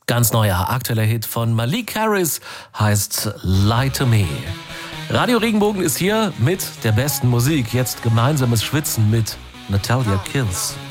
Ganz neuer, aktueller Hit von Malik Harris heißt Lie to Me. Radio Regenbogen ist hier mit der besten Musik. Jetzt gemeinsames Schwitzen mit Natalia Kills.